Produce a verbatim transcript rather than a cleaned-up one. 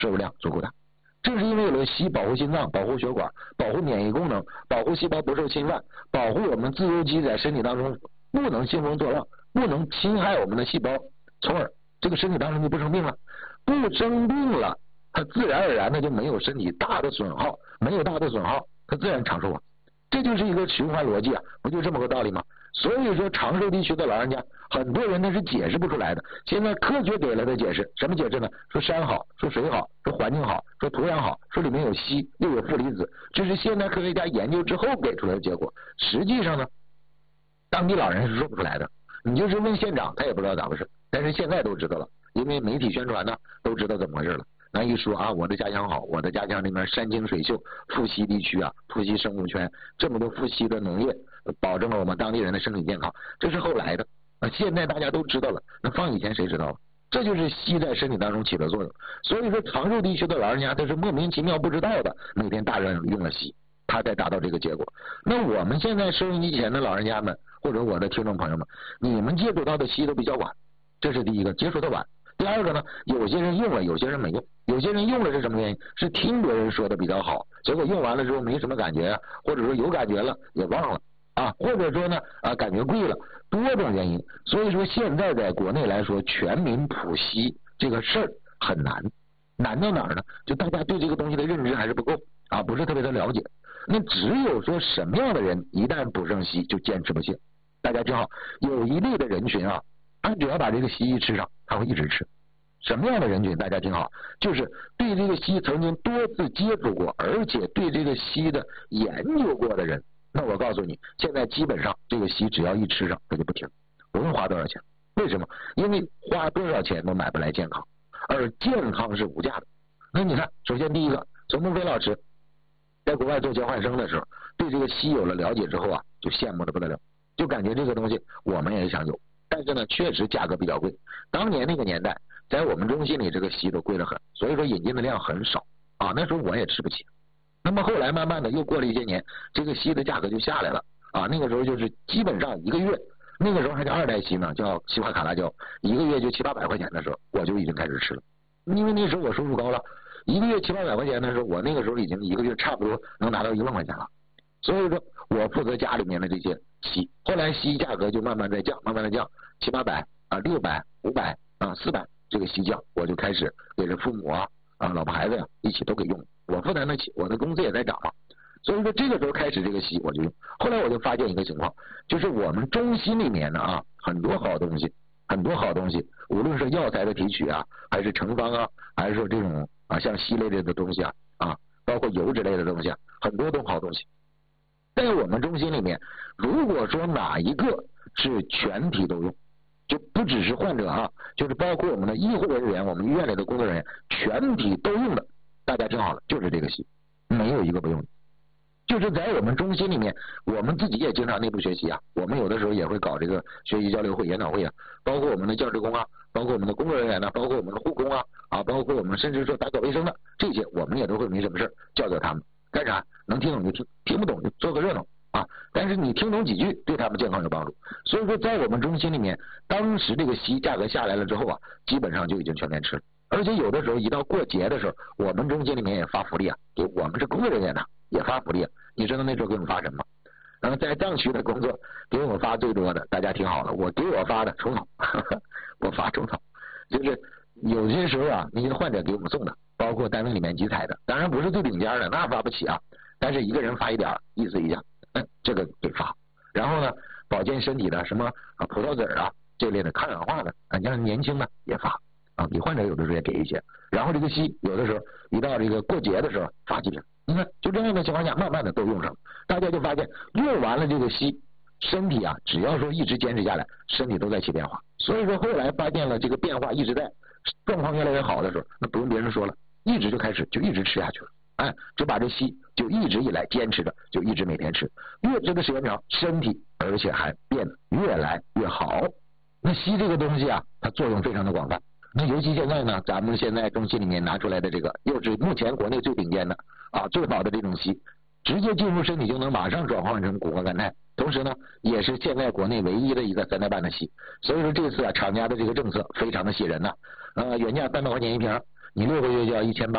摄入量足够大。正是因为有了硒保护心脏、保护血管、保护免疫功能、保护细胞不受侵犯、保护我们自由基在身体当中不能兴风作浪，不能侵害我们的细胞，从而这个身体当中就不生病了。不生病了，它自然而然的就没有身体大的损耗，没有大的损耗，它自然长寿啊。这就是一个循环逻辑啊，不就这么个道理吗？所以说长寿地区的老人家，很多人他是解释不出来的。现在科学给了的解释，什么解释呢？说山好，说水好，说环境好，说土壤好，说里面有硒又有负离子，这是现代科学家研究之后给出来的结果。实际上呢，当地老人是说不出来的。你就是问县长，他也不知道咋回事。但是现在都知道了，因为媒体宣传呢，都知道怎么回事了。那一说啊，我的家乡好，我的家乡里面山清水秀，富硒地区啊，富硒生物圈，这么多富硒的农业，保证了我们当地人的身体健康，这是后来的啊。现在大家都知道了，那放以前谁知道了？这就是硒在身体当中起的作用。所以说，长寿地区的老人家他是莫名其妙不知道的，每天大量用了硒，他才达到这个结果。那我们现在收音机前的老人家们，或者我的听众朋友们，你们接触到的硒都比较晚，这是第一个，接触的晚。第二个呢，有些人用了，有些人没用。有些人用了是什么原因？是听别人说的比较好，结果用完了之后没什么感觉，或者说有感觉了也忘了啊，或者说呢啊感觉贵了，多种原因。所以说现在在国内来说，全民普硒这个事儿很难，难到哪儿呢？就大家对这个东西的认知还是不够啊，不是特别的了解。那只有说什么样的人一旦补上硒就坚持不懈。大家听好，有一类的人群啊，他只要把这个硒一吃上，他会一直吃。什么样的人群？大家听好，就是对这个硒曾经多次接触过，而且对这个硒的研究过的人。那我告诉你，现在基本上这个硒只要一吃上，他就不停，不用花多少钱。为什么？因为花多少钱都买不来健康，而健康是无价的。那你看，首先第一个，从孟非老师在国外做交换生的时候，对这个硒有了了解之后啊，就羡慕的不得了，就感觉这个东西我们也想有，但是呢，确实价格比较贵。当年那个年代，在我们中心里这个硒都贵得很，所以说引进的量很少啊。那时候我也吃不起。那么后来慢慢的又过了一些年，这个硒的价格就下来了啊。那个时候就是基本上一个月，那个时候还叫二代硒呢，叫西华卡拉胶，一个月就七八百块钱的时候，我就已经开始吃了。因为那时候我收入高了，一个月七八百块钱的时候，我那个时候已经一个月差不多能拿到一万块钱了。所以说我负责家里面的这些硒，后来硒价格就慢慢在降，慢慢的降，七八百啊，六百、五百啊、四百。这个硒降，我就开始给着父母啊啊老婆孩子呀、啊、一起都给用，我负担得起，我的工资也在涨嘛，所以说这个时候开始这个硒我就用。后来我就发现一个情况，就是我们中心里面呢啊很多好东西，很多好东西，无论是药材的提取啊，还是成方啊，还是说这种啊像硒类的东西啊啊，包括油脂类的东西啊，很多都好东西。在我们中心里面，如果说哪一个是全体都用，就不只是患者啊，就是包括我们的医护人员，我们医院里的工作人员，全体都用的。大家听好了，就是这个硒，没有一个不用的。就是在我们中心里面，我们自己也经常内部学习啊，我们有的时候也会搞这个学习交流会、研讨会啊，包括我们的教职工啊，包括我们的工作人员呢、啊，包括我们的护工啊，啊，包括我们甚至说打扫卫生的这些，我们也都会没什么事教教他们干啥，能听懂就听，听不懂就做个热闹。啊，但是你听懂几句，对他们健康有帮助。所以说，在我们中心里面，当时这个硒价格下来了之后啊，基本上就已经全面吃了。而且有的时候一到过节的时候，我们中心里面也发福利啊，给我们是工作人员的也发福利啊。你知道那时候给我们发什么？然后在藏区的工作给我发最多的，大家听好了，我给我发的虫草，呵呵我发虫草，就是有些时候啊，那些患者给我们送的，包括单位里面集采的，当然不是最顶尖的，那发不起啊，但是一个人发一点，意思一下。嗯，这个给发，然后呢，保健身体的什么啊葡萄籽啊这类的抗氧化的，啊，像年轻的也发啊，给患者有的时候也给一些。然后这个硒有的时候一到这个过节的时候发几瓶，你看就这样的情况下，慢慢的都用上了，大家就发现用完了这个硒，身体啊只要说一直坚持下来，身体都在起变化。所以说后来发现了这个变化一直在，状况越来越好的时候，那不用别人说了，一直就开始就一直吃下去了。哎，就把这硒就一直以来坚持着，就一直每天吃，越吃的时间长，身体而且还变得越来越好。那硒这个东西啊，它作用非常的广泛。那尤其现在呢，咱们现在中心里面拿出来的这个，又是目前国内最顶尖的啊，最好的这种硒，直接进入身体就能马上转换成谷胱甘肽，同时呢，也是现在国内唯一的一个三代半的硒。所以说这次啊，厂家的这个政策非常的吸引人呐、啊，呃，原价三百块钱一瓶，你六个月就要一千八。